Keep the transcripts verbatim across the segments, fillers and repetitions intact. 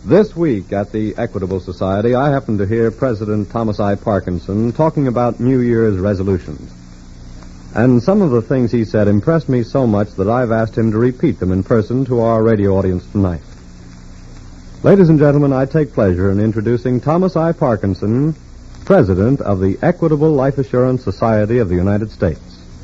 This week at the Equitable Society, I happened to hear President Thomas I. Parkinson talking about New Year's resolutions. And some of the things he said impressed me so much that I've asked him to repeat them in person to our radio audience tonight. Ladies and gentlemen, I take pleasure in introducing Thomas I. Parkinson, President of the Equitable Life Assurance Society of the United States.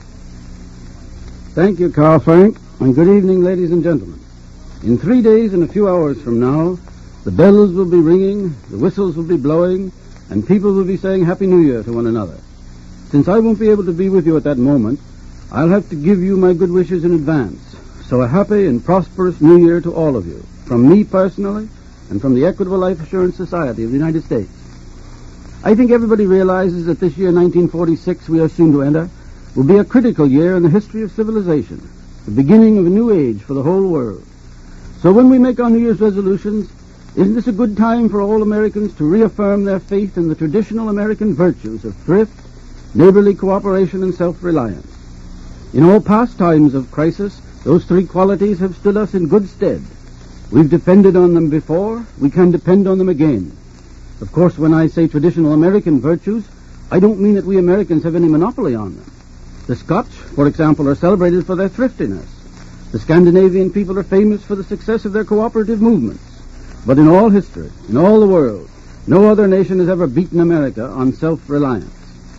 Thank you, Carl Frank, and good evening, ladies and gentlemen. In three days and a few hours from now, the bells will be ringing, the whistles will be blowing, and people will be saying Happy New Year to one another. Since I won't be able to be with you at that moment, I'll have to give you my good wishes in advance. So a happy and prosperous New Year to all of you, from me personally and from the Equitable Life Assurance Society of the United States. I think everybody realizes that this year, nineteen forty-six, we are soon to enter, will be a critical year in the history of civilization, the beginning of a new age for the whole world. So when we make our New Year's resolutions, isn't this a good time for all Americans to reaffirm their faith in the traditional American virtues of thrift, neighborly cooperation, and self-reliance? In all past times of crisis, those three qualities have stood us in good stead. We've depended on them before, we can depend on them again. Of course, when I say traditional American virtues, I don't mean that we Americans have any monopoly on them. The Scotch, for example, are celebrated for their thriftiness. The Scandinavian people are famous for the success of their cooperative movements. But in all history, in all the world, no other nation has ever beaten America on self-reliance.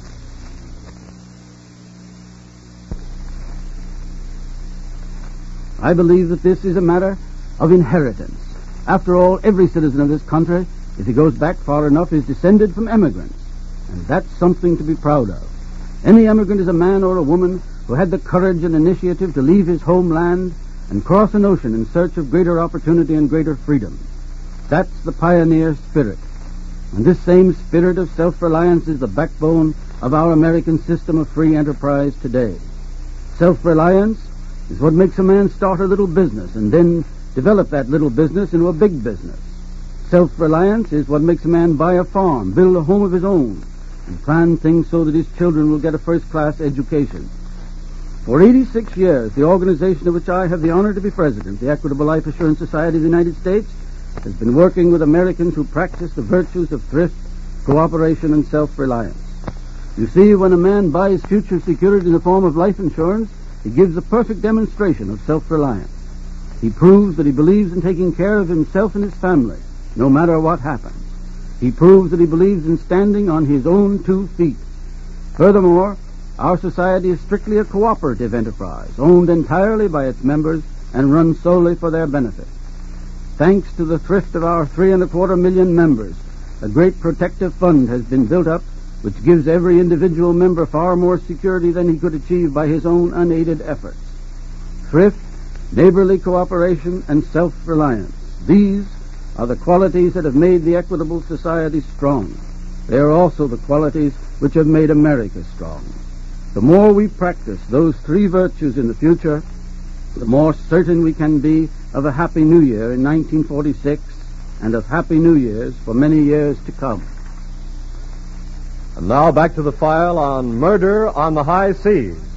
I believe that this is a matter of inheritance. After all, every citizen of this country, if he goes back far enough, is descended from emigrants. And that's something to be proud of. Any emigrant is a man or a woman who had the courage and initiative to leave his homeland and cross an ocean in search of greater opportunity and greater freedom. That's the pioneer spirit. And this same spirit of self-reliance is the backbone of our American system of free enterprise today. Self-reliance is what makes a man start a little business and then develop that little business into a big business. Self-reliance is what makes a man buy a farm, build a home of his own, and plan things so that his children will get a first-class education. For eighty-six years, the organization of which I have the honor to be president, the Equitable Life Assurance Society of the United States, has been working with Americans who practice the virtues of thrift, cooperation, and self-reliance. You see, when a man buys future security in the form of life insurance, he gives a perfect demonstration of self-reliance. He proves that he believes in taking care of himself and his family, no matter what happens. He proves that he believes in standing on his own two feet. Furthermore, our society is strictly a cooperative enterprise, owned entirely by its members and run solely for their benefit. Thanks to the thrift of our three and a quarter million members, a great protective fund has been built up which gives every individual member far more security than he could achieve by his own unaided efforts. Thrift, neighborly cooperation, and self-reliance. These are the qualities that have made the Equitable Society strong. They are also the qualities which have made America strong. The more we practice those three virtues in the future, the more certain we can be of a Happy New Year in nineteen forty-six and of Happy New Years for many years to come. And now back to the file on Murder on the High Seas.